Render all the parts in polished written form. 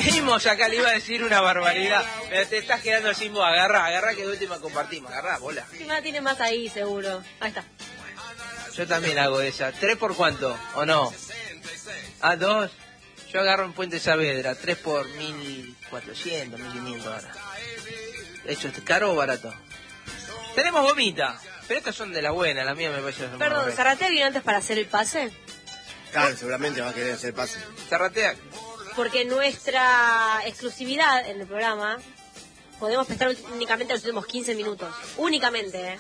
Seguimos acá, le iba a decir una barbaridad. Pero te estás quedando sin voz. Agarrá que de última compartimos. Agarrá, bola. Encima tiene más ahí, seguro. Ahí está. Yo también hago esa. ¿3 por cuánto? ¿O no? ¿Ah, 2? Yo agarro en Puente Saavedra. 3 por 1.400, 1.500 ahora. ¿Eso es caro o barato? Tenemos gomita. Pero estas son de la buena. La mía me parece... Perdón, ¿Zarratea vino antes para hacer el pase? Claro, seguramente va a querer hacer pase. Zarratea. Porque nuestra exclusividad en el programa podemos prestar únicamente los últimos 15 minutos. Únicamente,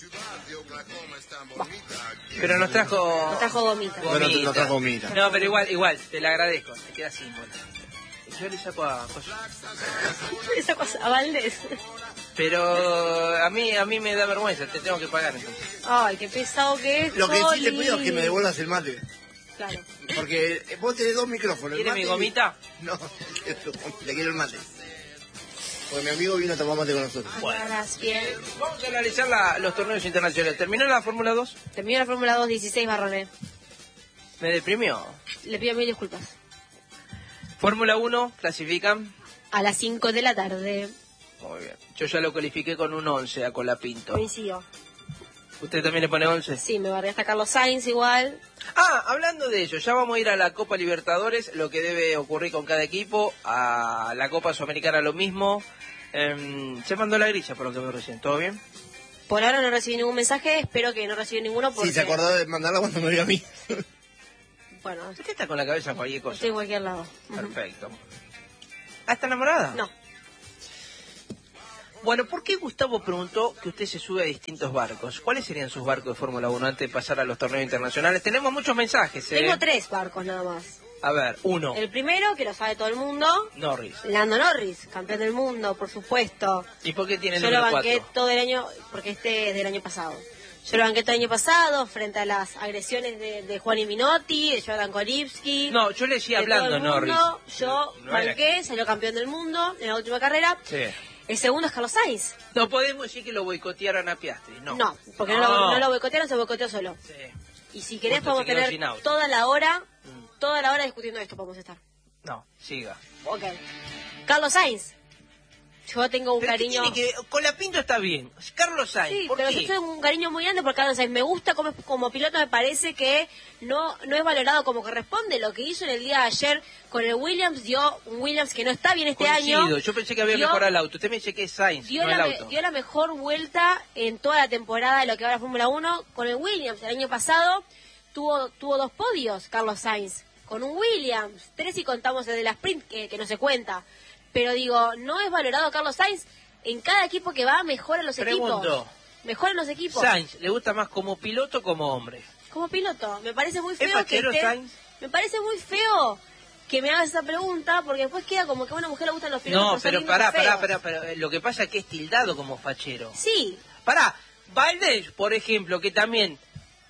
Bah. Pero nos trajo... Nos trajo gomita. Bueno, nos trajo gomita. No, pero igual, te la agradezco. Te queda sin bola. Yo le saco a cosas. Esa cosa, a Valdés. Pero a mí me da vergüenza, te tengo que pagar entonces. Ay, qué pesado que es. Lo que sí te pido es que me devuelvas el mate. Claro. Porque vos tenés 2 micrófonos. ¿Quiere mi gomita? No, le quiero el mate. Porque mi amigo vino a tomar mate con nosotros. Bueno. Bien. Vamos a analizar los torneos internacionales. ¿Terminó la Fórmula 2? Terminó la Fórmula 2, 16 Barroné. Me deprimió. Le pido mil disculpas. Fórmula 1, clasifican. A las 5 de la tarde. Muy bien. Yo ya lo califiqué con un 11 a Colapinto. Coincido. ¿Usted también le pone 11? Sí, me barré hasta Carlos Sainz igual. Ah, hablando de ello, ya vamos a ir a la Copa Libertadores, lo que debe ocurrir con cada equipo, a la Copa Sudamericana lo mismo. Se mandó la grilla por lo que veo recién, ¿todo bien? Por ahora no recibí ningún mensaje, espero que no recibí ninguno porque... Sí, se acordó de mandarla cuando me vio a mí. Bueno, ¿Usted está con la cabeza en cualquier cosa? estoy en cualquier lado. Perfecto. ¿Ah, está enamorada? No. Bueno, ¿por qué Gustavo preguntó que usted se sube a distintos barcos? ¿Cuáles serían sus barcos de Fórmula 1 antes de pasar a los torneos internacionales? Tenemos muchos mensajes, ¿eh? Tengo 3 barcos nada más. A ver, 1. El primero, que lo sabe todo el mundo, Norris. Lando Norris, campeón del mundo, por supuesto. ¿Y por qué tiene el Yo lo número banqué 4? todo el año, porque este es del año pasado. Yo lo banqué todo el año pasado, frente a las agresiones de Juan y Minotti, de Jordan Kolipski. No, yo le decía de todo hablando el mundo. Norris. Yo No banqué, salió campeón del mundo en la última carrera. Sí. El segundo es Carlos Sainz. No podemos decir que lo boicotearon a Piastri, no. No, porque no lo boicotearon, se boicoteó solo. Sí. Y si querés Justo podemos se quedó tener sin auto. toda la hora discutiendo esto podemos estar. No, siga. Ok. Carlos Sainz. Yo tengo un Pero ¿qué cariño... tiene que ver? Con la Pinto está bien. Carlos Sainz, Sí, ¿por pero qué? yo tengo un cariño muy grande por Carlos Sainz. Me gusta como piloto, me parece que no es valorado como corresponde. Lo que hizo en el día de ayer con el Williams, dio un Williams que no está bien este Coincido. año. Yo pensé que había Dio- mejorado el auto. Usted me dice que es Sainz, Dio, no el la auto. dio la mejor vuelta en toda la temporada de lo que va la Fórmula 1 con el Williams. El año pasado tuvo 2 podios Carlos Sainz con un Williams. 3 si contamos el de la sprint, que no se cuenta. Pero digo, no es valorado Carlos Sainz. En cada equipo que va, mejoran los Pregunto. equipos. Mejoran los equipos. Sainz, ¿le gusta más como piloto o como hombre? Como piloto, me parece muy ¿Es feo fachero Sainz? Me parece muy feo que me hagas esa pregunta, porque después queda como que a una mujer le gustan los pilotos. No, por ser pero lindos o feos. pará. Lo que pasa es que es tildado como fachero. Sí, Pará, Valdés, por ejemplo, que también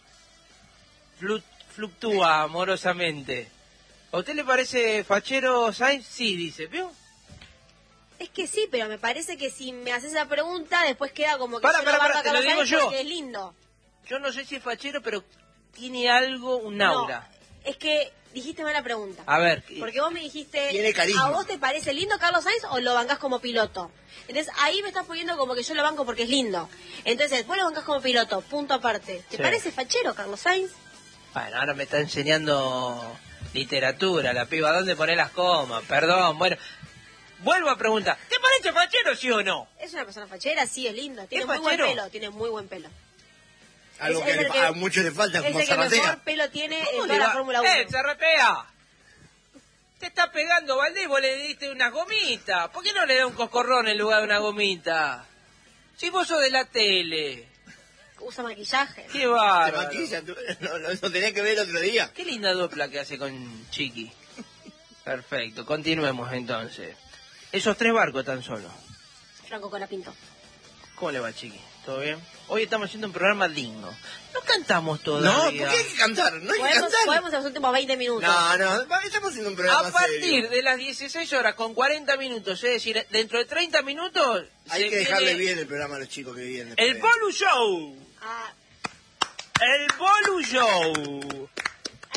fluctúa amorosamente. ¿A usted le parece fachero Sainz? Sí, dice, ¿vio? es que sí, pero me parece que si me haces esa pregunta, después queda como que Pará, yo lo banco a te lo Carlos digo Sainz yo. porque es lindo. Yo no sé si es fachero, pero tiene algo, un aura. No, es que dijiste mala pregunta. A ver, Porque vos me dijiste, Tiene carisma. ¿a vos te parece lindo Carlos Sainz o lo bancás como piloto? Entonces ahí me estás poniendo como que yo lo banco porque es lindo. Entonces vos lo bancás como piloto, punto aparte. ¿Te Sí. parece fachero Carlos Sainz? bueno, ahora me está enseñando literatura, la piba, ¿dónde pone las comas? Perdón, bueno. Vuelvo a preguntar, ¿te parece fachero, sí o no? Es una persona fachera, sí, es lindo. Tiene ¿Es muy buen fachero? pelo, tiene muy buen pelo. Algo Es que, el que- a muchos le falta, Es como el que mejor Zarratea. pelo tiene en ¿Cómo toda le la va? Fórmula 1. Zarratea! Te está pegando, Valdés, vos le diste una gomita. ¿Por qué no le da un coscorrón en lugar de una gomita? Si vos sos de la tele. Usa maquillaje. Qué Se bárbaro. maquilla, no tenía que ver el otro día. Qué linda dupla que hace con Chiqui. Perfecto, continuemos entonces. Esos 3 barcos tan solo. Franco Colapinto. ¿Cómo le va, Chiqui? ¿Todo bien? Hoy estamos haciendo un programa digno. No cantamos No, todavía. ¿por qué hay que cantar? No hay que cantar. Podemos en los últimos 20 minutos. No, estamos haciendo un programa A partir serio. de las 16 horas con 40 minutos, es decir, dentro de 30 minutos... Hay se que dejarle viene bien el programa a los chicos que vienen. El después. Bolu Show. Ah, El Bolu Show.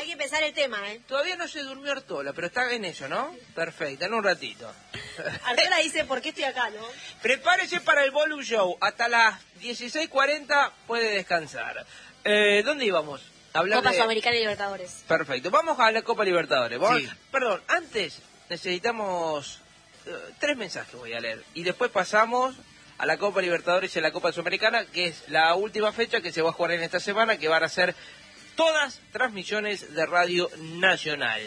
Hay que pensar el tema, ¿eh? Todavía no se durmió Artola, pero está en eso, ¿no? Perfecto, en un ratito. Artola dice, ¿por qué estoy acá, no? Prepárese para el Bolu Show. Hasta las 16:40 puede descansar. ¿Dónde íbamos? Copa Sudamericana y Libertadores. Perfecto, vamos a la Copa Libertadores. Sí. Perdón, antes necesitamos 3 mensajes, voy a leer. Y después pasamos a la Copa Libertadores y a la Copa Sudamericana, que es la última fecha que se va a jugar en esta semana, que van a ser todas transmisiones de Radio Nacional.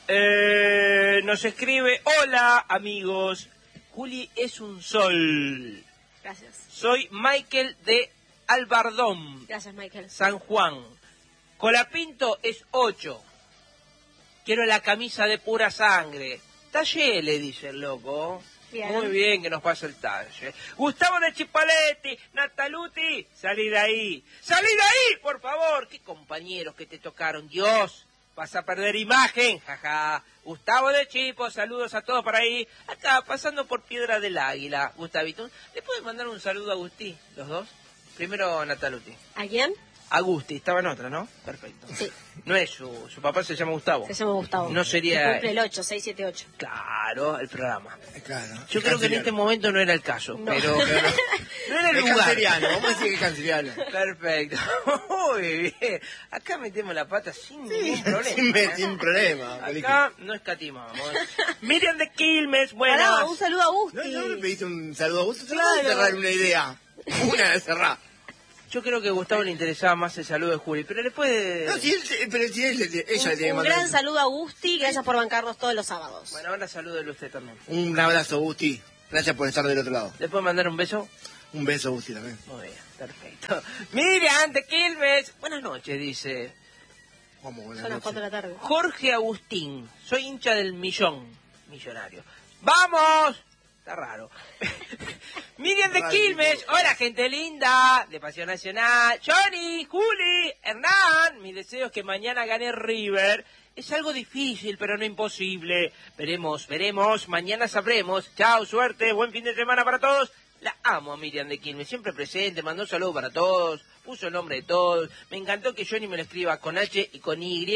Nos escribe: hola amigos, Juli es un sol. Gracias. Soy Michael de Albardón, Gracias, Michael. San Juan. Colapinto es 8. Quiero la camisa de pura sangre. Talle, le dice el loco. Bien. Muy bien que nos pasa el talle. Gustavo de Chipaletti, Nataluti, salí de ahí. ¡Salí de ahí, por favor! ¡Qué compañeros que te tocaron! Dios, vas a perder imagen, jaja. Gustavo de Chipo, saludos a todos por ahí. Acá, pasando por Piedra del Águila. Gustavito, ¿le puedes mandar un saludo a Agustí, los dos? Primero Nataluti. ¿A quién? Agusti, estaba en otra, ¿no? Perfecto. Sí. No es su papá se llama Gustavo. Se llama Gustavo. No sería... Cumple el 8, 678. Claro, el programa. Claro. Yo creo que en este momento no era el caso, No. pero no era el Es lugar. canceriano, vamos a decir que es canceriano. Perfecto. Muy bien. Acá metemos la pata sin ningún problema. Sin problema. Acá no escatimamos. Miriam de Quilmes, buenas. Pará, un saludo a No, Gusti. no me pediste un saludo a vos, Claro. de cerrar una idea. Una de cerrar. Yo creo que a Gustavo le interesaba más el saludo de Juli, pero le puede... No, si él, pero si ella le tiene que Un mandar gran saludo a Gusti, gracias por bancarnos todos los sábados. Bueno, ahora salúdelo usted también. un abrazo, Gusti. Gracias por estar del otro lado. ¿Le puede mandar un beso? Un beso, Gusti, también. Muy bien, perfecto. Miriam de Quilmes, buenas noches, dice. Vamos, buenas Son las 4 de la tarde. Jorge Agustín, soy hincha del millonario. ¡Vamos! Está raro. Miriam de Quilmes, hola gente linda, de Pasión Nacional. Johnny, Juli, Hernán, mi deseo es que mañana gane River. Es algo difícil, pero no imposible. Veremos, mañana sabremos. Chao, suerte, buen fin de semana para todos. La amo a Miriam de Quilmes, siempre presente, mandó un saludo para todos, puso el nombre de todos. Me encantó que Johnny me lo escriba con H y con Y. Y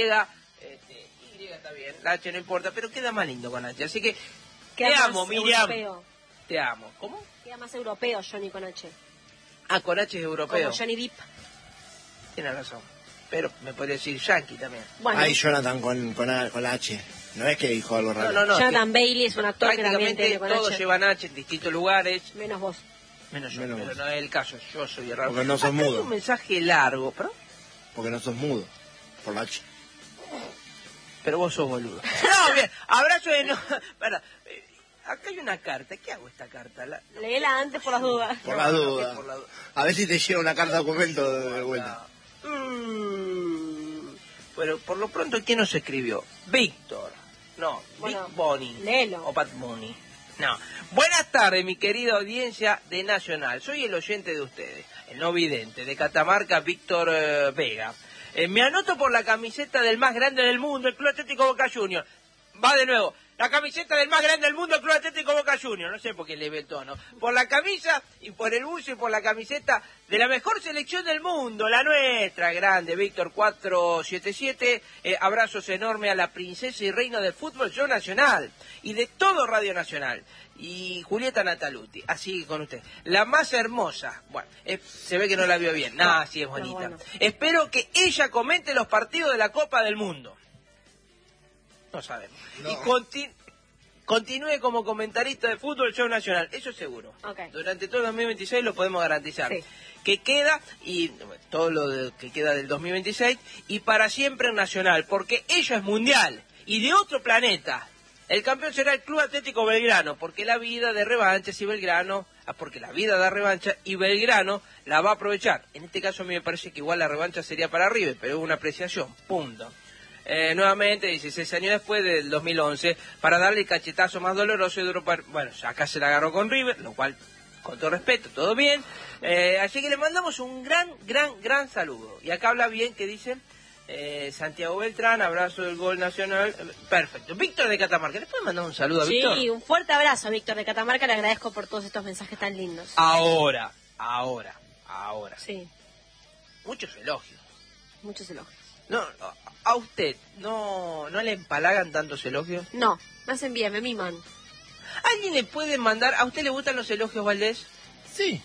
está bien, la H no importa, pero queda más lindo con H. Así que Queda te más amo, Miriam. europeo. Te amo. ¿Cómo? Queda más europeo Johnny con H. Ah, con H es europeo. Como Johnny Depp. Tienes razón. Pero me podría decir Yankee también. Bueno, Ahí Jonathan con la H. No es que dijo algo raro. No. Jonathan Bailey es un actor que también Prácticamente tiene con todos H. llevan H en distintos lugares. Menos vos. Menos yo, Menos pero vos. no es el caso. Yo soy raro. Porque no sos Acá hay mudo. un mensaje largo, Porque no sos mudo. Por la H. pero vos sos boludo. No, bien. Abrazo de... No, para, acá hay una carta. ¿Qué hago esta carta? Léela antes por las dudas. Por la duda. por la duda. A ver si te llega una carta documento de vuelta. Bueno, por lo pronto, ¿quién nos escribió? Víctor. No, Bueno, Big Bonnie. léelo. O Pat Bunny. No. Buenas tardes, mi querida audiencia de Nacional. Soy el oyente de ustedes, el no vidente, de Catamarca, Víctor Vega. Me anoto por la camiseta del más grande del mundo, el Club Atlético Boca Juniors. Va de nuevo. La camiseta del más grande del mundo, el Club Atlético Boca Juniors. No sé por qué le ve el tono. Por la camisa y por el buzo y por la camiseta de la mejor selección del mundo, la nuestra. Grande, Víctor 477. Abrazos enormes a la princesa y reina del fútbol show nacional. Y de todo Radio Nacional. Y Julieta Nataluti. Así con usted. La más hermosa. Bueno, se ve que no la vio bien. No, sí es bonita. No, bueno. Espero que ella comente los partidos de la Copa del Mundo. No sabemos. No. Y continúe como comentarista de fútbol show nacional, eso seguro. Ok. Durante todo el 2026 lo podemos garantizar. Sí. Que queda, y todo que queda del 2026, y para siempre en Nacional, porque ella es mundial y de otro planeta. El campeón será el Club Atlético Belgrano, porque la vida de revanchas y Belgrano, porque la vida da revancha y Belgrano la va a aprovechar. En este caso a mí me parece que igual la revancha sería para River, pero es una apreciación, punto. Nuevamente, 16 años después del 2011, para darle el cachetazo más doloroso y duro para... Bueno, acá se la agarró con River, lo cual, con todo respeto, todo bien. Así que le mandamos un gran saludo. Y acá habla bien, que dice Santiago Beltrán, abrazo del gol nacional. Perfecto. Víctor de Catamarca, ¿le puede mandar un saludo a Víctor? Sí, un fuerte abrazo a Víctor de Catamarca, le agradezco por todos estos mensajes tan lindos. Ahora. Sí, Muchos elogios. muchos elogios. No, a usted, ¿no le empalagan tantos elogios? No, me hacen bien, me miman. ¿Alguien le puede mandar? ¿A usted le gustan los elogios, Valdés? Sí.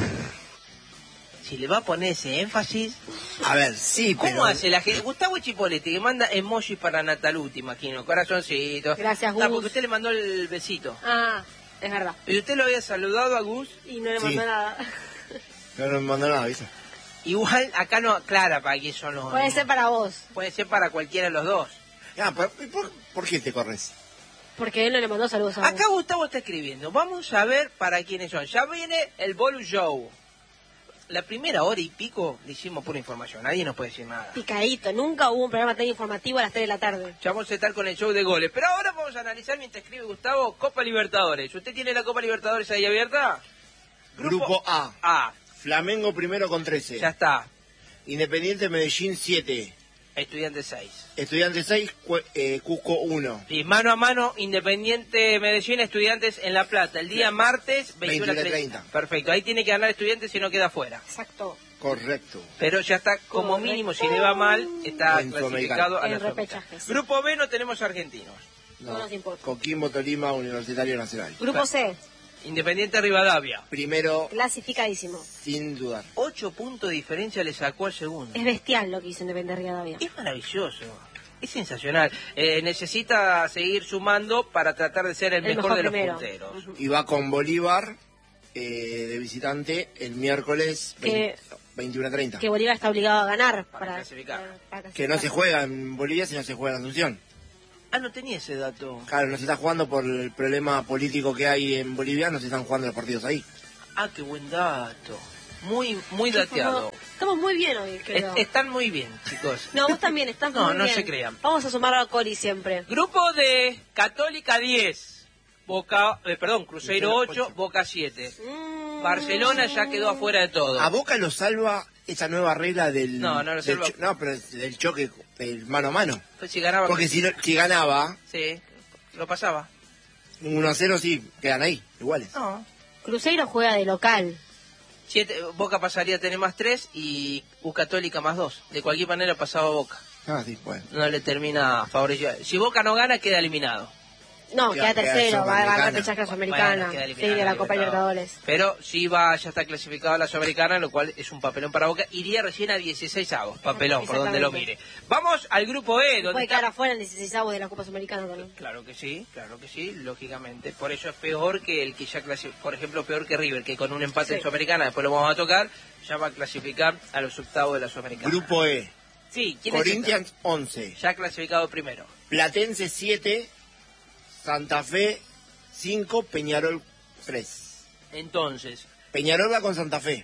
Si le va a poner ese énfasis... A ver, sí, ¿Cómo pero... hace la gente? Gustavo Chipoletti, que manda emojis para Nataluti, imagino, corazoncitos. Gracias, Gus. Ah, porque usted le mandó el besito. Ah, es verdad. ¿Y usted lo había saludado a Gus? Y no le Sí. mandó nada. No me mandó nada, ¿viste? Igual, acá no aclara para quién son los... Puede ser para vos. Puede ser para cualquiera de los dos. Ah, ¿por qué te corres? Porque él no le mandó saludos a vos. Acá Gustavo está escribiendo. Vamos a ver para quiénes son. Ya viene el Bolu Show. La primera hora y pico le hicimos pura información. Nadie nos puede decir nada. Picadito. Nunca hubo un programa tan informativo a las 3 de la tarde. Ya vamos a estar con el show de goles. Pero ahora vamos a analizar, mientras escribe Gustavo, Copa Libertadores. ¿Usted tiene la Copa Libertadores ahí abierta? Grupo A. A. Flamengo primero con 13. Ya está. Independiente Medellín 7. Estudiantes 6. Estudiantes 6, Cusco 1. Y mano a mano, Independiente Medellín, Estudiantes en La Plata. El día martes, 21:30. Perfecto. Ahí tiene que ganar Estudiantes si no queda fuera. Exacto. Correcto. Pero ya está, como Correcto. mínimo, si le va mal, está En clasificado a En la repechajes. Grupo B no tenemos argentinos. No nos importa. Coquimbo, Tolima, Universitario Nacional. Grupo C. Independiente Rivadavia. Primero, Clasificadísimo. sin dudar. 8 puntos de diferencia le sacó al segundo. Es bestial lo que hizo Independiente Rivadavia. Es maravilloso. Es sensacional. Necesita seguir sumando para tratar de ser el El mejor de los primero. punteros. Y va con Bolívar de visitante el miércoles Que- 21:30. Que Bolívar está obligado a ganar Para clasificar. para Que no se juega en Bolivia, sino se juega en Asunción. Ah, no tenía ese dato. Claro, no se está jugando por el problema político que hay en Bolivia, no se están jugando los partidos ahí. Ah, qué buen dato. Muy dateado. Estamos muy bien hoy, creo. Están muy bien, chicos. No, vos también estás No, muy no bien. se crean. Vamos a sumar a Coli siempre. Grupo de Católica 10. Cruzeiro 8, 8. Boca 7. Barcelona ya quedó afuera de todo. ¿A Boca lo salva esa nueva regla del... No, no lo salva. No, pero del choque, del mano a mano. Pues si ganaba... Porque si ganaba, Sí, lo pasaba. 1-0 sí, quedan ahí, iguales. No. Cruzeiro juega de local. Boca pasaría a tener más 3 y U Católica más 2. De cualquier manera pasaba Boca. Ah, sí, bueno. No le termina favoreciendo. Si Boca no gana, queda eliminado. No, Queda queda tercero, va a Sudamericana. ganar repechaje Sudamericana. Bueno, queda Sí, eliminado de la en Copa Libertadores. Pero sí ya está clasificado a la Sudamericana, lo cual es un papelón para Boca. Iría recién a 16avos. Papelón, por donde lo mire. Vamos al grupo E, donde Puede está... quedar afuera en 16avos de la Copa Sudamericana también. Claro que sí, lógicamente. Por eso es peor que el que ya clasificó, por ejemplo, peor que River, que con un empate Sí. en Sudamericana, después lo vamos a tocar, ya va a clasificar a los octavos de la Sudamericana. Grupo E. Sí, ¿quién es Corinthians 11. este? Ya clasificado primero. Platense 7. Santa Fe 5. Peñarol 3. Entonces... Peñarol va con Santa Fe.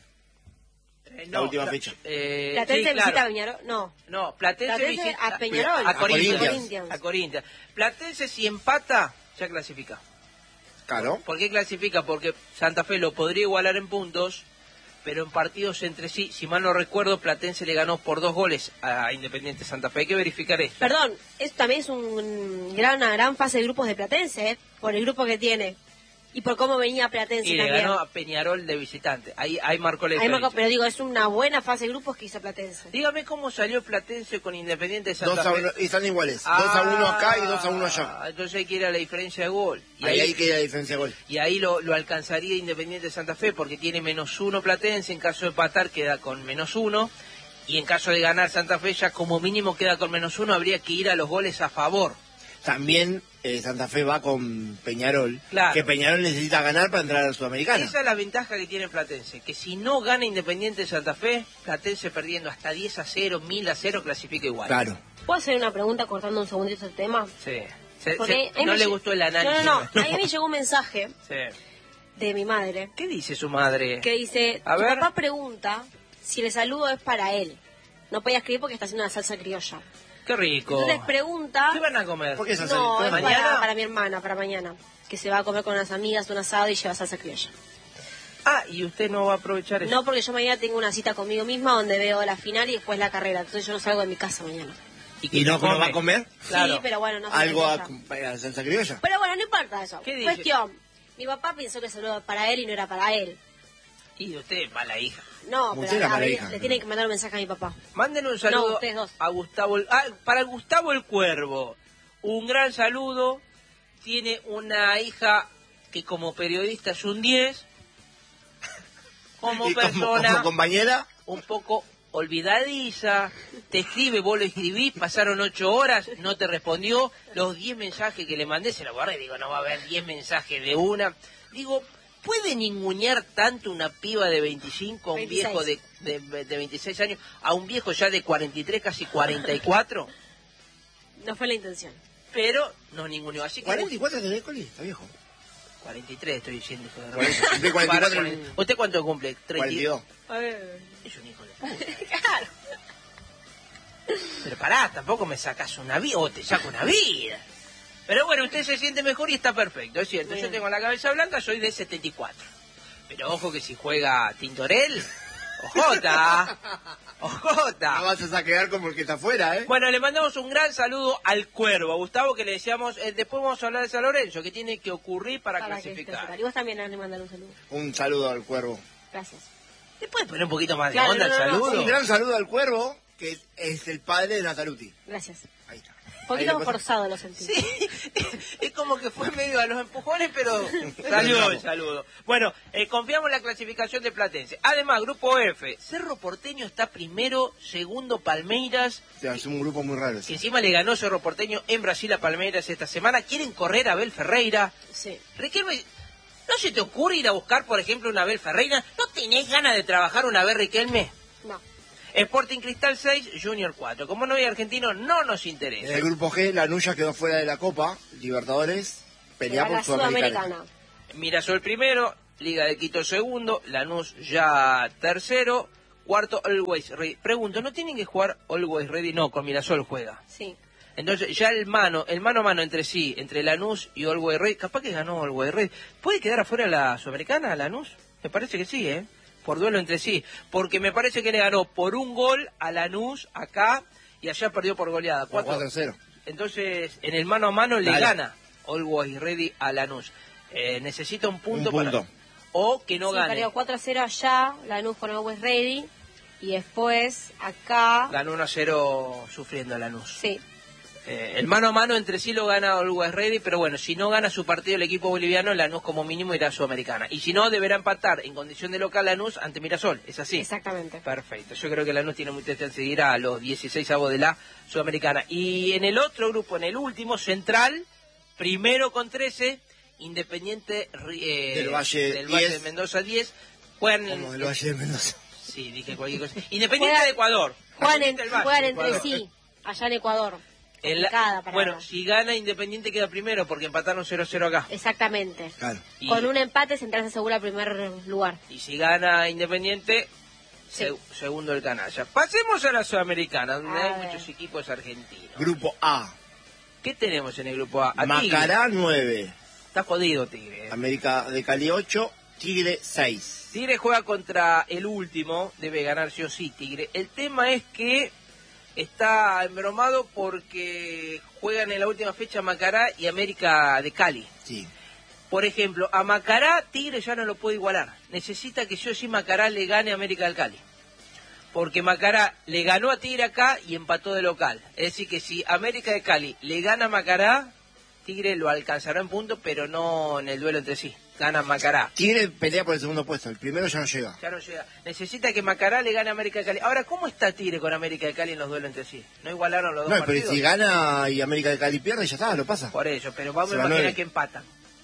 La última fecha. Platense sí, visita a claro. Peñarol. No. No, Platense Platense visita a Peñarol. a Corinthians. Corinthians. A Corinthians. Platense si empata, ya clasifica. Claro. ¿Por qué clasifica? Porque Santa Fe lo podría igualar en puntos, pero en partidos entre sí, si mal no recuerdo, Platense le ganó por 2 goles a Independiente Santa Fe. Hay que verificar esto. Perdón, esto también es una gran fase de grupos de Platense, por el grupo que tiene. Y por cómo venía Platense Y le también. ganó a Peñarol de visitante. Ahí marcó la Ahí diferencia. marcó, pero digo, es una buena fase de grupos que hizo Platense. Dígame cómo salió Platense con Independiente 2 Santa a Fe. 1, y están iguales. 2-1 acá y 2-1 allá. Entonces hay que ir a la diferencia de gol. Y Ahí queda la diferencia de gol. Y ahí lo alcanzaría Independiente Santa Fe porque tiene -1 Platense, en caso de empatar queda con -1 y en caso de ganar Santa Fe ya como mínimo queda con -1, habría que ir a los goles a favor. También Santa Fe va con Peñarol, Claro. que Peñarol necesita ganar para entrar a la Sudamericana. Esa es la ventaja que tiene Platense, que si no gana Independiente Santa Fe, Platense perdiendo hasta 10-0, 1000-0, clasifica igual. Claro. ¿Puedo hacer una pregunta cortando un segundito el tema? Sí. Porque a mí No me le lle- gustó el análisis. No. A mí me llegó un mensaje Sí. de mi madre ¿Qué dice su madre? que dice, A tu ver. papá pregunta si el saludo es para él. No podía escribir porque está haciendo una salsa criolla. Qué rico. Entonces pregunta... ¿Qué van a comer? ¿Por qué esa No, es ¿Mañana? para mi hermana, para mañana. Que se va a comer con unas amigas un asado y lleva salsa criolla. Ah, y usted no va a aprovechar eso. No, porque yo mañana tengo una cita conmigo misma donde veo la final y después la carrera. Entonces yo no salgo de mi casa mañana. ¿Y no cómo va a comer? Claro. Sí, pero bueno, no sé Algo qué a, ella. a salsa criolla. Pero bueno, no importa eso. ¿Qué dice? Cuestión. Mi papá pensó que el saludo era para él y no era para él. Y usted, mala hija. No, Usted pero la mala ver, hija. le tienen que mandar un mensaje a mi papá. Mándenle un No, saludo ustedes dos. a Gustavo. Para Gustavo el Cuervo, un gran saludo. Tiene una hija que como periodista es un 10. Como ¿Y persona, como compañera? un poco olvidadiza. Te escribe, vos lo escribís, pasaron 8 horas, no te respondió. Los 10 mensajes que le mandé se los borré. Digo, no va a haber 10 mensajes de una. Digo, ¿puede ningunear tanto una piba de 25 a un 26. viejo de 26 años, a un viejo ya de 43, casi 44? No fue la intención. Pero no ninguneó. Así que 44 tenés, Coli, está viejo. 43 estoy diciendo. Hijo de Por eso, cumplí Para 44 con- ¿Usted cuánto cumple? 42. Es un hijo de puta. Claro. Pero pará, tampoco me sacas una vida, o te saco una vida. Pero bueno, usted se siente mejor y está perfecto, es cierto. Bien. Yo tengo la cabeza blanca, soy de 74. Pero ojo que si juega Tintorel, ojota, No ojota. vas a saquear como el que está afuera, ¿eh? Bueno, le mandamos un gran saludo al Cuervo, a Gustavo, que le decíamos, después vamos a hablar de San Lorenzo, que tiene que ocurrir para Que clasificar. y vos también le mandar un saludo. Un saludo al Cuervo. Gracias. ¿Le puede poner un poquito más de Claro, onda no, al no, no, saludo? Un gran saludo al Cuervo, que es el padre de Nataluti. Gracias. Ahí está. Un Ahí poquito le pasa- forzado lo sentí. Sí, es como que fue medio a los empujones, pero salió el saludo. Bueno, confiamos en la clasificación de Platense. Además, Grupo F, Cerro Porteño está primero, segundo Palmeiras, O sea, es un grupo muy raro que ese. encima le ganó Cerro Porteño en Brasil a Palmeiras esta semana. Quieren correr a Abel Ferreira. Sí. Riquelme, ¿no se te ocurre ir a buscar, por ejemplo, una Abel Ferreira? ¿No tenés ganas de trabajar una vez, Riquelme? No. Sporting Cristal 6, Junior 4. Como no hay argentino, no nos En interesa. el grupo G, Lanús quedó fuera de la Copa Libertadores. Pelea Era por la Sudamericana. Sudamericana. Mirasol primero, Liga de Quito segundo, Lanús ya tercero, cuarto Always Ready. Pregunto, ¿no tienen que jugar Always Ready? No, con Mirasol juega. Sí. Entonces ya el mano a mano entre sí, entre Lanús y Always Ready, capaz que ganó Always Ready. ¿Puede quedar afuera la Sudamericana, Lanús? Me parece que sí, por duelo entre sí. Porque me parece que le ganó por un gol a Lanús acá y allá perdió por goleada. 4-0. Entonces, en el mano a mano le Dale. gana Always Ready a Lanús. Necesita un punto, Un punto. para... O que no Sí, gane. perdió 4-0 allá, Lanús con Always Ready. Y después, acá... Ganó 1-0 sufriendo a Lanús. Sí. El mano a mano entre sí lo gana Always Ready, pero bueno, si no gana su partido el equipo boliviano, Lanús como mínimo irá a Sudamericana. Y si no, deberá empatar en condición de local Lanús ante Mirasol. ¿Es así? Exactamente. Perfecto. Yo creo que Lanús tiene mucha chance de ir a los 16avos de la Sudamericana. Y en el otro grupo, en el último, Central, primero con 13, Independiente Del Valle del Valle 10. de Mendoza 10. Juegan Como del Valle de Mendoza. Sí, dije cualquier cosa. Independiente de Ecuador. Juegan, Independiente del Valle, juegan entre Ecuador. sí, allá en Ecuador. En la- Complicada para bueno, ganar. si gana Independiente queda primero porque empataron 0-0 acá. Exactamente. Claro. Y, Con un empate Central se asegura el primer lugar. y si gana Independiente, Sí. segundo el canalla. Pasemos a la Sudamericana, donde A hay ver. muchos equipos argentinos. Grupo A. ¿Qué tenemos en el grupo A? A Tigre. Macará 9. Está jodido Tigre. América de Cali 8. Tigre 6. Tigre juega contra el último, debe ganar sí o sí Tigre. El tema es que está embromado porque juegan en la última fecha Macará y América de Cali. Sí. Por ejemplo, a Macará Tigre ya no lo puede igualar. Necesita que sí o sí Macará le gane a América del Cali. Porque Macará le ganó a Tigre acá y empató de local. Es decir, que si América de Cali le gana a Macará, Tigre lo alcanzará en punto, pero no en el duelo entre sí. Gana Macará. Tigre pelea por el segundo puesto. El primero ya no llega. Ya no llega. Necesita que Macará le gane a América de Cali. Ahora, ¿cómo está Tigre con América de Cali en los duelos entre sí? ¿No igualaron los dos No, pero partidos? si gana y América de Cali pierde, ya está, lo pasa. Por ello, pero vamos Se a va imaginar 9. que empatan.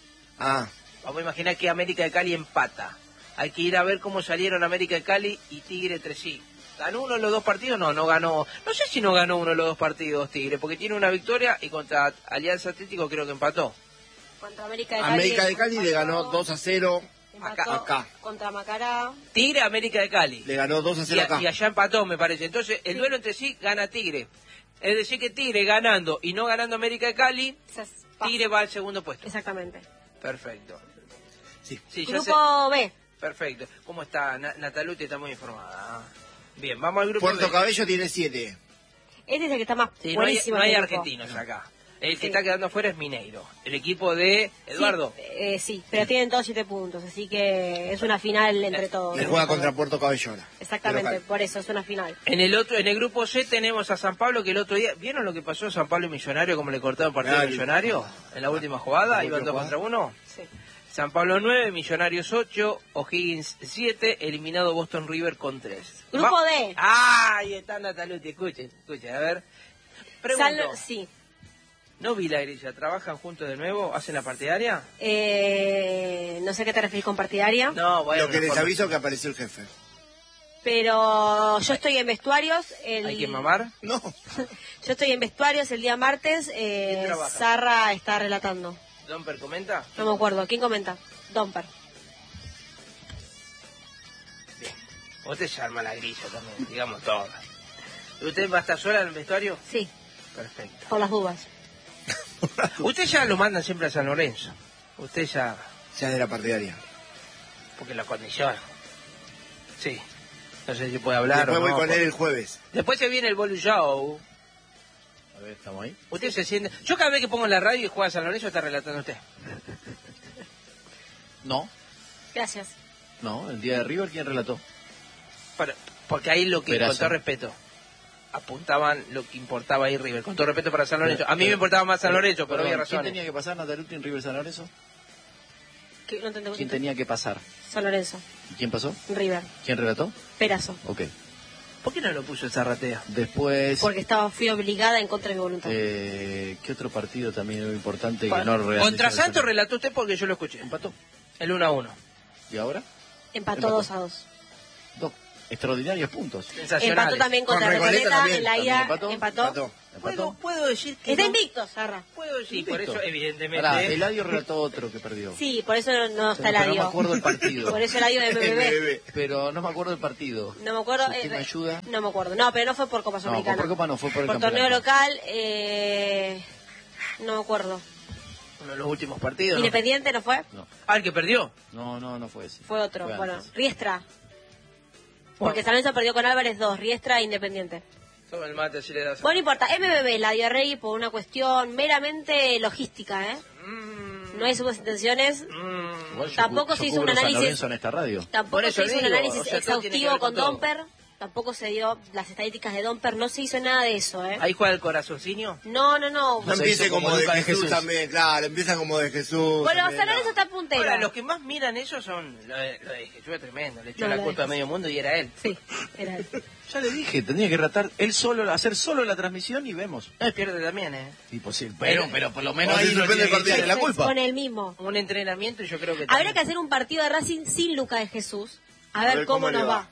Ah, Vamos a imaginar que América de Cali empata. Hay que ir a ver cómo salieron América de Cali y Tigre entre sí. ¿Ganó uno de los dos partidos? No, no ganó. No sé si no ganó uno de los dos partidos Tigre, porque tiene una victoria y contra Alianza Atlético creo que empató. Contra América de Cali. América de Cali le ganó empató, 2-0. empató acá. Contra Macará. Tigre, América de Cali. Le ganó 2-0 acá. Y allá empató, me parece. Entonces, el duelo entre sí gana Tigre. Es decir, que Tigre ganando y no ganando América de Cali, Tigre va al segundo puesto. Exactamente. Perfecto. Sí. Sí, ya sé. Grupo B. Perfecto. ¿Cómo está? Nataluti está muy informada. Ah. Bien, vamos al grupo Puerto B. Cabello tiene 7. Este es el que está más Sí, no hay, buenísimo. no hay del grupo. argentinos acá. El que Sí. está quedando afuera es Mineiro. El equipo de Eduardo. Sí, Sí, pero tienen todos 7 puntos, así que es una final entre todos. Y juega contra Puerto Cabellona. Exactamente, por eso es una final. En el grupo C tenemos a San Pablo, que el otro día, ¿vieron lo que pasó a San Pablo y Millonario, cómo le cortaron el partido a Millonario? En la última jugada, iban 2 contra 1. Sí. San Pablo 9, Millonarios 8, O'Higgins 7, eliminado Boston River con 3. Grupo D. Ahí está Nataluti, escuchen, a ver. Pregunto, Sí. ¿no vi la grilla? ¿Trabajan juntos de nuevo? ¿Hacen la partidaria? No sé a qué te referís con partidaria. No, bueno. Lo que les aviso que apareció el jefe. Pero yo estoy en vestuarios. ¿Hay que mamar? No. Yo estoy en vestuarios el día martes. trabaja? Sarra está relatando. ¿Domper comenta? No me acuerdo. ¿Quién comenta? Domper. Bien. Usted ya arma la grilla también, digamos todo. ¿Usted va a estar sola en el vestuario? Sí, Perfecto. por las dudas. Usted ya lo mandan siempre a San Lorenzo. Usted ya... Ya de la partidaria. Porque la condiciona. Sí. No sé si puede hablar Después o no. voy con él el jueves. Después se viene el Bolu Show. A ver, ¿estamos ahí? Usted se siente... Yo cada vez que pongo en la radio y juega San Lorenzo está relatando usted. No, Gracias. no, el día de River, ¿quién relató? Porque ahí lo que, Peraza. con todo respeto, apuntaban lo que importaba ahí River. Con todo respeto para San Lorenzo. A mí me importaba más San Lorenzo, pero había ¿Quién razón. tenía que pasar, Nataluti, en River San Lorenzo? No entendí. ¿Quién tenía que pasar? San Lorenzo. ¿Y quién pasó? River. ¿Quién relató? Perazo. Ok. ¿Por qué no lo puso el Zarratea? Después, Porque fui obligada en contra de mi voluntad. ¿qué otro partido también era importante que Pa- no realizó? Contra Santos relató usted porque yo lo escuché. ¿Empató? El 1-1. ¿Y ahora? Empató empató. 2-2. Dos extraordinarios puntos. Sensacionales. Empató también contra Con Recoleta Recoleta también. en la ¿También ida. empató? Empató. ¿Puedo decir que Está no? invicto, Sarra. Puedo decir, por Invicto. eso, evidentemente... Pará, Eladio relató otro que perdió. Sí, por eso no está el Pero no me audio. acuerdo el partido. Por eso el audio de MBB. Pero no me acuerdo el partido. No me acuerdo. ¿Usted me ayuda? No me acuerdo. No, pero no fue por Copa No, Sudamericana. por Copa no, fue por el Por torneo campeonato. local, no me acuerdo. Uno de los últimos partidos, ¿no? Independiente no fue. No, Ah, el que perdió. no fue ese. Fue otro. Fue Bueno, antes. Riestra. Porque San Lorenzo perdió con Álvarez 2. Riestra Independiente. Toma el mate, así le das... Bueno, no importa. MBB, la dio Rey por una cuestión meramente logística, ¿eh? No hay segundas intenciones. Igual yo Tampoco yo se hizo un cubro San análisis. Lorenzo en esta radio. Tampoco Por eso se hizo un digo, análisis o sea, todo tiene que exhaustivo ver con con todo. Domper. Tampoco se dio las estadísticas de Domper. No se hizo nada de eso, ¿eh? Ahí juega el corazoncillo. No. No Se empiece hizo como como de Lucas de Jesús Jesús. también, claro, empieza como de Jesús. Bueno, también, San Lorenzo no. está puntero. Ahora, los que más miran eso son... Lo de Jesús es tremendo. Le echó No, la lo de culpa a Jesús. medio mundo y era él. Sí, era él. Ya le dije, tenía que relatar él solo, hacer solo la transmisión y vemos. No, pierde también, ¿eh? Sí, posible. Pero por lo menos O si ahí no suspende tiene el que partido. echarle la culpa. Con el mismo. Un entrenamiento y yo creo que... Habría que también. hacer un partido de Racing sin Lucas de Jesús. A ver cómo le nos va.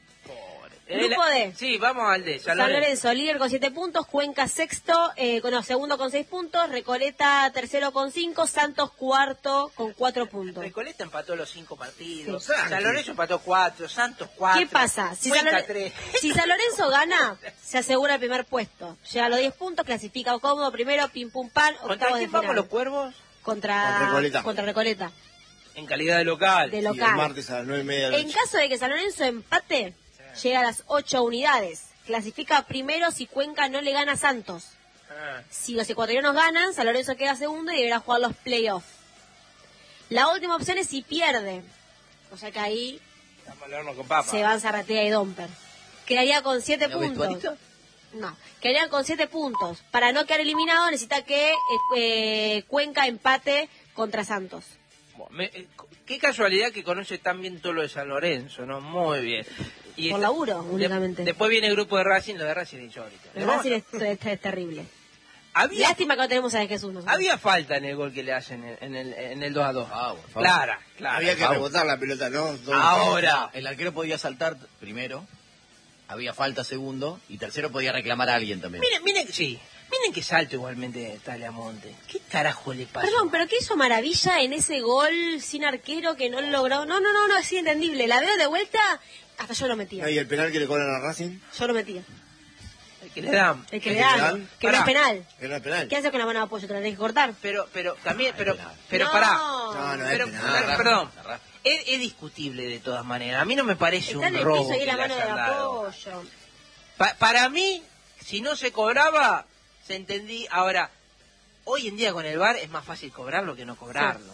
Grupo D. Sí, vamos al D. San Lorenzo, líder con 7 puntos, Cuenca sexto, segundo con 6 puntos, Recoleta tercero con 5, Santos cuarto con 4 puntos. Recoleta empató los 5 partidos. Sí. San Lorenzo empató 4, Santos 4. ¿Qué pasa? Si San, Cuenca 3. si San Lorenzo gana, se asegura el primer puesto. Llega a los 10 puntos, clasifica cómodo primero, pim pum pan, ¿Contra octavos de quién vamos final. los Cuervos? Contra Recoleta, En calidad de local. de Y el local. martes a las 9:30 de la En noche. caso de que San Lorenzo empate, llega a las 8 unidades. Clasifica primero si Cuenca no le gana a Santos. Ah, Si los ecuatorianos ganan, San Lorenzo queda segundo y deberá jugar los playoffs. La última opción es si pierde. O sea que ahí vamos al horno con papa. se van Zarratea y Domper. Quedaría con 7 ¿La puntos. vestuarista? No, quedarían con 7 puntos. Para no quedar eliminado necesita que Cuenca empate contra Santos. Bueno, qué casualidad que conoce tan bien todo lo de San Lorenzo, ¿no? Muy bien. Y Por laburo, únicamente. Después viene el grupo de Racing, lo de Racing es insólito. El Racing es terrible. Había, Lástima que no tenemos a De Jesús nosotros. había falta en el gol que le hacen en el 2-2. Ah, por favor. Clara. Había que Vamos. rebotar la pelota, ¿no? Ahora. El arquero podía saltar primero, había falta segundo, y tercero podía reclamar a alguien también. Miren que salto igualmente Talamonte. ¿Qué carajo le pasa? Perdón, pero ¿qué hizo maravilla en ese gol sin arquero que no logró? No, es inentendible. La veo de vuelta, hasta yo lo metía. ¿Y el penal que le cobran a Racing? Yo lo metía. El que le dan. El que ¿El le que le dan, dan? que no es Pará. penal. Que no es penal. ¿Qué hace con la mano de apoyo? ¿Te la tenés que cortar? Pero también, pero No. pará. No, no es Pero, penal. perdón. Es discutible de todas maneras. A mí no me parece Está en un el robo. piso y que es la le mano de hayan dado. apoyo. Para mí, si no se cobraba, se entendí. Ahora, hoy en día con el VAR es más fácil cobrarlo que no cobrarlo.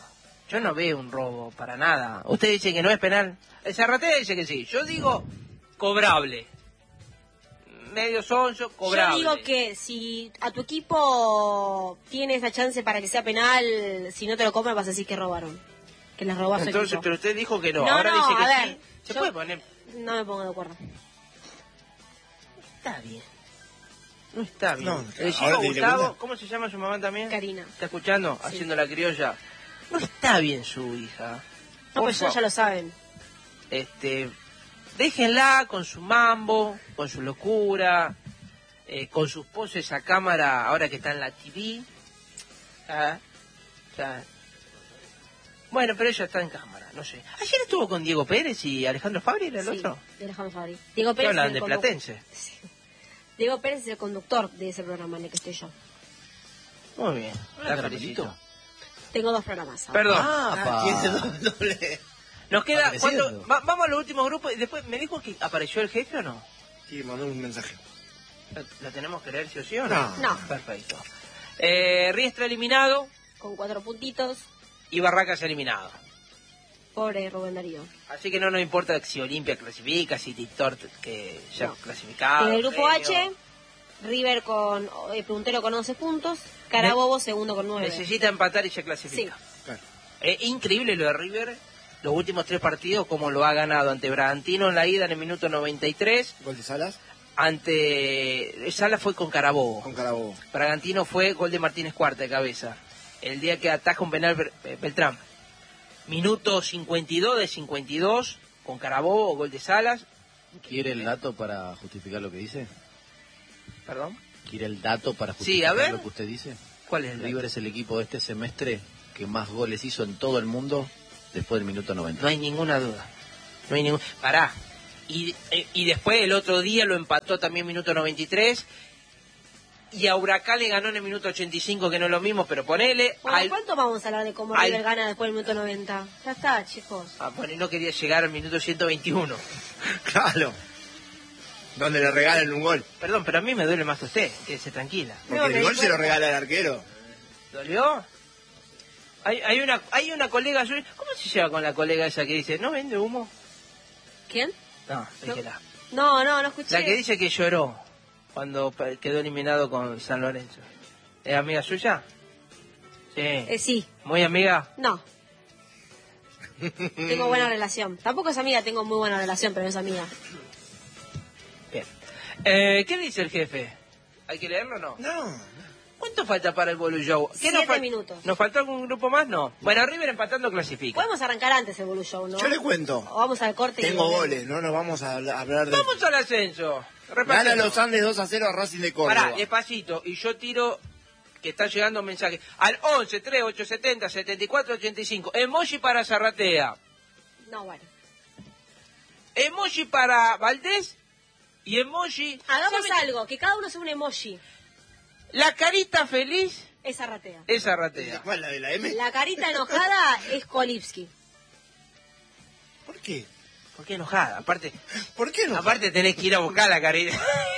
Yo no veo un robo para nada. Usted dice que no es penal. El Zarratea dice que sí. Yo digo cobrable. Medio sonso, cobrable. Yo digo que si a tu equipo tiene esa chance para que sea penal, si no te lo comen vas a decir que robaron. Que les robó a su Entonces, equipo. pero usted dijo que no. No, Ahora no, dice que a ver, sí. ¿Se yo- puede poner? No me pongo de acuerdo. Está bien. No está bien. No, El ahora chico te diré Gustavo, cuenta. ¿cómo se llama su mamá también? Karina. ¿Está escuchando? Sí. Haciendo la criolla. No está bien su hija. No, Por pues eso ya favor. lo saben. Déjenla con su mambo, con su locura, con sus poses a cámara ahora que está en la TV. Ah, ya. Bueno, pero ella está en cámara, no sé. Ayer estuvo con Diego Pérez y Alejandro Fabri, ¿era el Sí, otro? de Alejandro Fabri. Diego ¿Qué Pérez, hablan es el de conductor. Platense? Sí. Diego Pérez es el conductor de ese programa en el que estoy yo. Muy bien, Hola, la Caramelito. felicito. Tengo 2 programas. ahora. Perdón. ¡Apa! Tiene doble. Nos queda... Apareciendo. ¿cuánto? Vamos a los últimos grupos y después, ¿me dijo que apareció el jefe o no? Sí, mandó un mensaje. ¿La tenemos que leer sí o sí o No. No. Perfecto. Riestra eliminado Con 4 puntitos. y Barracas eliminado. Pobre Rubén Darío. Así que no nos importa si Olimpia clasifica, si Titor que ya No. clasificado. En el grupo Gremio. H, River con puntero con 11 puntos. Carabobo segundo con 9. Necesita empatar y se clasifica. Claro. Es increíble lo de River, los últimos 3 partidos, como lo ha ganado ante Bragantino en la ida en el minuto 93, Gol de Salas ante Sala fue con Carabobo, con Carabobo. Bragantino fue gol de Martínez Cuarta de cabeza, el día que ataja un penal Beltrán. Minuto 52 de 52 con Carabobo, gol de Salas. ¿Quiere el dato para justificar lo que dice? Perdón. ¿Quiere el dato para Sí, justificar a ver. lo que usted dice? ¿Cuál es el River es el equipo de este semestre que más goles hizo en todo el mundo después del minuto 90. No hay ninguna duda. No hay ningún... Pará. Y después el otro día lo empató también minuto 93. Y a Huracán le ganó en el minuto 85, que no es lo mismo, pero ponele... Bueno, ¿cuánto vamos a hablar de cómo al- River gana después del minuto 90? Ya está, chicos. no quería llegar al minuto 121. Claro. Donde le regalan un gol. Perdón, pero a mí me duele más usted. Quédese tranquila. Porque No, el me gol di se lo cuenta. regala el arquero. ¿Dolió? Hay una colega suya... ¿Cómo se lleva con la colega esa que dice, no vende humo? ¿Quién? No, déjela. No escuché. La que dice que lloró cuando quedó eliminado con San Lorenzo. ¿Es amiga suya? Sí. Sí. ¿Muy amiga? No. Tengo buena relación. Tampoco es amiga, tengo muy buena relación, pero no es amiga. Bien. ¿Qué dice el jefe? ¿Hay que leerlo o no? No. ¿Cuánto falta para el Bolu Show? ¿Qué 7 nos minutos. ¿Nos faltó algún grupo más? No. Bueno, River empatando clasifica. Podemos arrancar antes el Bolu Show, ¿no? Yo le cuento. O vamos al corte. y Tengo volvemos. goles, no nos vamos a hablar de... Vamos al ascenso. Gana Repasemos. los Andes 2-0 a Racing de Córdoba. Pará, despacito. Y yo tiro que están llegando mensajes. Al 11 3 870 74 85. Emoji para Zarratea. No, bueno. Emoji para Valdés. Y emoji... Hagamos ¿saben? algo, que cada uno sea un emoji. La carita feliz Esa ratea. es Zarratea. ¿Cuál, la de la M? La carita enojada es Kolipski. ¿Por qué? ¿Por qué enojada? Aparte, ¿Por qué no? aparte tenés que ir a buscar la carita.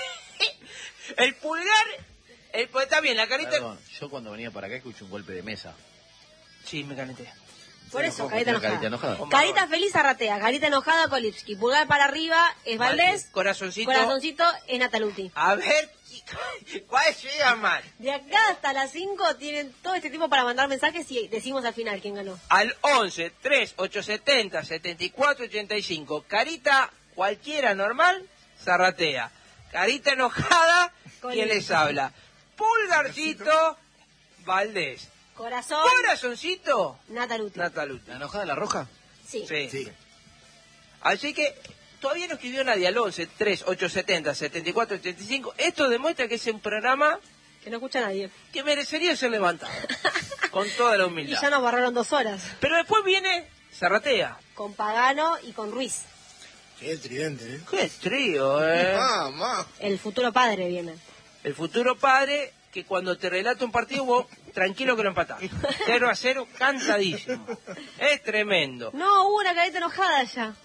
El pulgar... pues está bien, la carita... Perdón, yo cuando venía para acá escuché un golpe de mesa. Sí, me calenté. Por eso, carita Una enojada. carita enojada. Con Carita Marrón. feliz Arratea, carita enojada Kolipski. Pulgar para arriba es Valdés. Corazoncito. Corazoncito es Nataluti. A ver, ¿cuál llega más? De acá hasta las 5 tienen todo este tiempo para mandar mensajes y decimos al final quién ganó. Al 11 3 870 74 85. Carita cualquiera normal, Zarratea. Carita enojada, ¿quién les habla? Pulgarcito, Valdés. Corazón, Corazoncito, Nataluti. Nataluti. ¿La enojada la roja? Sí. Sí. Sí. Así que todavía no escribió nadie al 11 3 870 74 85. Esto demuestra que es un programa Que no escucha nadie. que merecería ser levantado. Con toda la Y humildad. ya nos barraron 2 horas. Pero después viene Zarratea. Con Pagano y con Ruiz. Sí, el tridente, ¿eh? Qué trío, Mamá. El futuro padre viene. El futuro padre que cuando te relata un partido vos tranquilo que lo empatás. 0-0, cantadísimo. Es tremendo. No, hubo una carita enojada ya.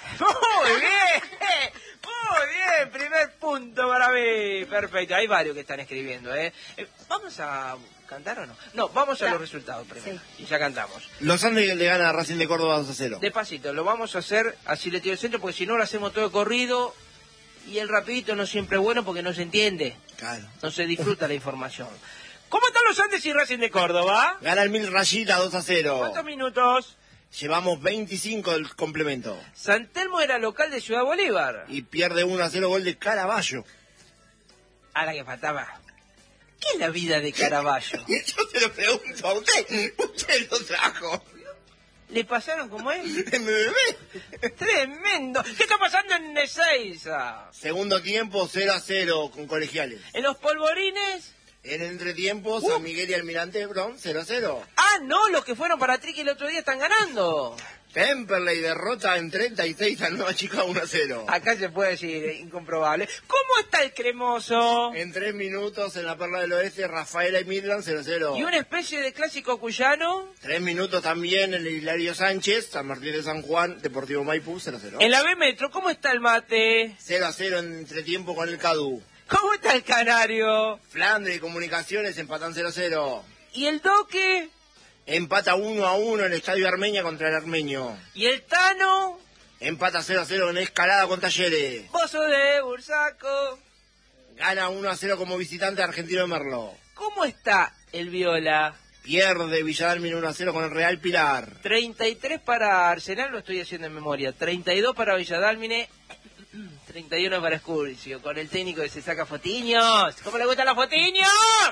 Muy bien, muy bien, primer punto para mí. Perfecto, hay varios que están escribiendo, ¿Vamos a cantar o no? No, vamos a los resultados primero, y ya cantamos. Los Andes le gana a Racing de Córdoba 2-0. Despacito, lo vamos a hacer así le tiro el centro, porque si no lo hacemos todo corrido, y el rapidito no siempre es bueno porque no se entiende. Claro. No se disfruta la información. ¿Cómo están los Andes y Racing de Córdoba? Gana el Mil Rayita 2-0. ¿Cuántos minutos? Llevamos 25 del complemento. San Telmo era local de Ciudad Bolívar. Y pierde 1-0 gol de Caraballo. A la que faltaba. ¿Qué es la vida de Caraballo? Yo se lo pregunto a usted. Usted lo trajo. ¿Le pasaron como es? MBB. ¡Tremendo! ¿Qué está pasando en Ezeiza? Segundo tiempo 0-0 con Colegiales. ¿En los polvorines? En el entretiempo, San Miguel y Almirante Hebrón 0-0. Ah, no, los que fueron para Triqui el otro día están ganando. Temperley derrota en 36 a Nueva Chicago 1-0. Acá se puede decir, incomprobable. ¿Cómo está el cremoso? En 3 minutos en la Perla del Oeste, Rafaela y Midland 0-0. ¿Y una especie de clásico cuyano? 3 minutos también en el Hilario Sánchez, San Martín de San Juan, Deportivo Maipú 0-0. En la B Metro, ¿cómo está el mate? 0-0 en entretiempo con el Cadu. ¿Cómo está el canario? Flandre y Comunicaciones empatan 0-0. ¿Y el Doque? Empata 1-1 en el Estadio Armenia contra el Armenio. ¿Y el Tano? Empata 0-0 en Escalada con Talleres. Pozo de Bursaco. Gana 1-0 como visitante Argentino de Merlo. ¿Cómo está el Viola? Pierde Villadalmine 1-0 con el Real Pilar. 33 para Arsenal, lo estoy haciendo en memoria. 32 para Villadalmine. 31 para Escurcio, con el técnico que se saca fotiños. ¿Cómo le gustan los fotiños?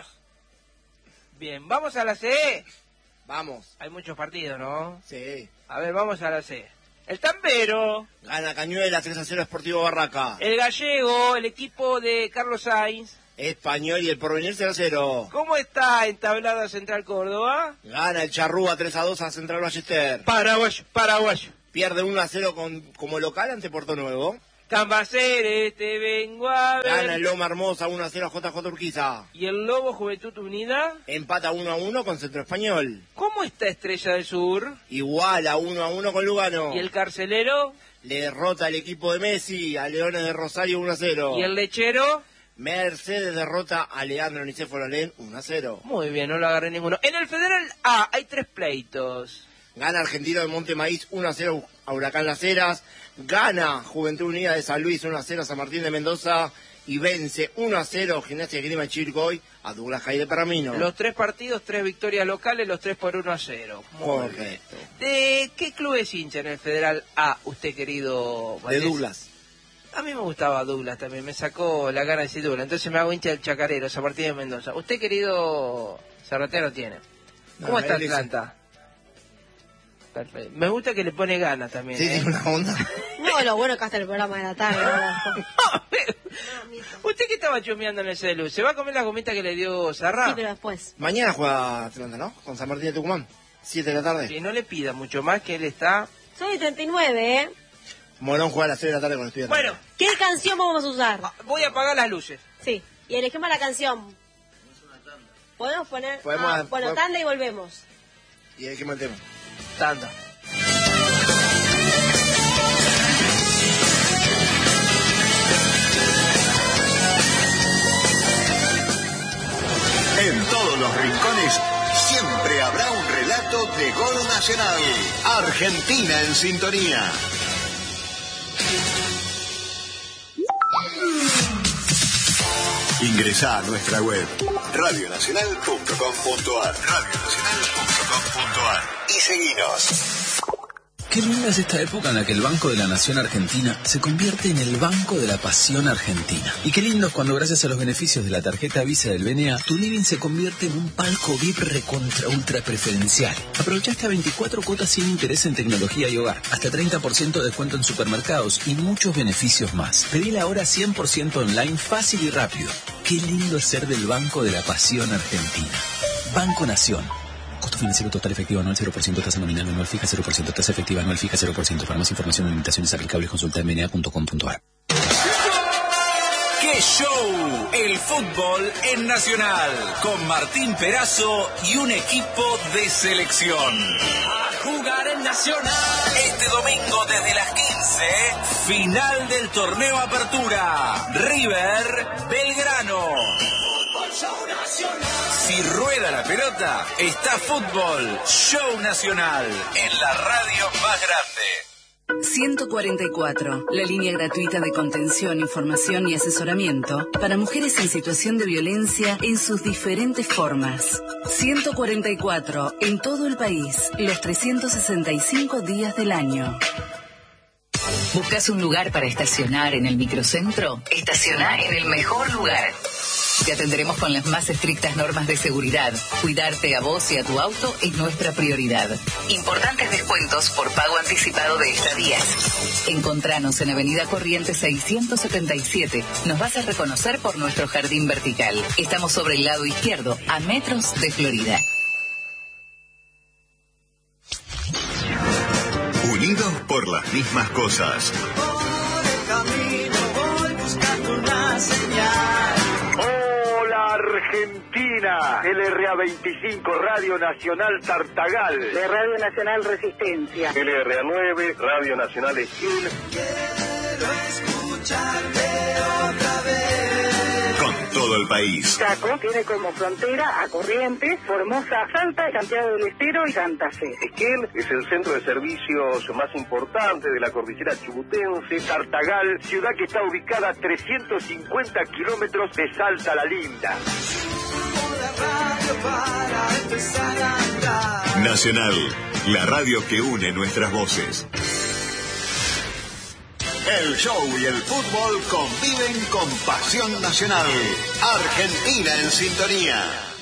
Bien, vamos a la C. Vamos. Hay muchos partidos, ¿no? Sí. A ver, vamos a la C. El Tampero. Gana Cañuela 3-0 Sportivo Barraca. El Gallego, el equipo de Carlos Sainz. Español y el Porvenir 0-0. ¿Cómo está entablada Central Córdoba? Gana el Charrúa 3-2 a Central Ballester. Paraguayo, paraguayo. Pierde 1-0 como local ante Puerto Nuevo. Cambaceres, te vengo a ver. Gana el Loma Hermosa 1-0 a JJ Urquiza. ¿Y el Lobo Juventud Unida? Empata 1-1 con Centro Español. ¿Cómo está Estrella del Sur? Iguala 1-1 con Lugano. ¿Y el Carcelero? Le derrota el equipo de Messi a Leones de Rosario 1-0. ¿Y el Lechero? Mercedes derrota a Leandro Nicéforo Alén 1-0. Muy bien, no lo agarré ninguno. En el Federal A hay 3 pleitos. Gana Argentino de Monte Maíz 1-0 a Huracán Las Heras. Gana Juventud Unida de San Luis 1-0 a San Martín de Mendoza. Y vence 1-0 Gimnasia de Grima Chilcoy a Douglas High de Pergamino. Los 3 partidos, 3 victorias locales, los 3 por 1-0. Correcto. ¿De qué club es hincha en el Federal A, usted querido De Valdés? Douglas. A mí me gustaba Douglas también, me sacó la gana de decir Douglas, entonces me hago hincha del Chacarero, San Martín de Mendoza. Usted, querido Cerretero, tiene. ¿Cómo está Atlanta? Perfecto. Me gusta que le pone ganas también. Sí, tiene una onda. No, lo bueno que hasta el programa de la tarde. ¿no? ¿Usted qué estaba chumeando en el celu? ¿Se va a comer la gomita que le dio Zarra? Sí, pero después. Mañana juega Atlanta, ¿no? Con San Martín de Tucumán. 7 de la tarde. Que no le pida mucho más, que él está... Soy 39, ¿eh? Morón juega a las 6 de la tarde con Estudiantes. Bueno, ¿Qué canción vamos a usar? voy a apagar las luces. Sí, y elegimos la canción. ¿Podemos poner? Podemos- bueno, podemos- tanda y volvemos. Y el que el tema. Tanda. En todos los rincones siempre habrá un relato de gol nacional. Argentina en sintonía. Ingresá a nuestra web radionacional.com.ar y seguinos. Qué linda es esta época en la que el Banco de la Nación Argentina se convierte en el Banco de la Pasión Argentina. Y qué lindo es cuando, gracias a los beneficios de la tarjeta Visa del BNA, tu living se convierte en un palco VIP recontra ultra preferencial. Aprovecha hasta 24 cuotas sin interés en tecnología y hogar, hasta 30% de descuento en supermercados y muchos beneficios más. Pedila ahora 100% online, fácil y rápido. Qué lindo es ser del Banco de la Pasión Argentina. Banco Nación. Costo financiero total efectivo anual 0%, tasa nominal anual fija 0%, tasa efectiva anual fija 0%. Para más información o limitaciones aplicables consulta en mna.com.ar. ¡Qué show! El fútbol en Nacional, con Martín Perazo y un equipo de selección. jugar en Nacional. Este domingo desde las 15, final del torneo Apertura. River Belgrano. Si rueda la pelota, está Fútbol Show Nacional en la radio más grande. 144, la línea gratuita de contención, información y asesoramiento para mujeres en situación de violencia en sus diferentes formas. 144, en todo el país, los 365 días del año. ¿Buscas un lugar para estacionar en el microcentro? Estaciona en el mejor lugar. Te atenderemos con las más estrictas normas de seguridad. Cuidarte a vos y a tu auto es nuestra prioridad. Importantes descuentos por pago anticipado de estadías. Encontranos en Avenida Corrientes 677. Nos vas a reconocer por nuestro jardín vertical. Estamos sobre el lado izquierdo, a metros de Florida. Unidos por las mismas cosas. Por el camino voy buscando una señal. Argentina, LRA 25, Radio Nacional Tartagal, de Radio Nacional Resistencia, LRA 9, Radio Nacional Esquil. Quiero escucharte otra vez. Con todo el país. Chaco tiene como frontera a Corrientes, Formosa, Salta, Santiago del Estero y Santa Fe. Esquil es el centro de servicios más importante de la cordillera chubutense. Tartagal, ciudad que está ubicada a 350 kilómetros de Salta la Linda. Nacional, la radio que une nuestras voces. El show y el fútbol conviven con pasión nacional. Argentina en sintonía.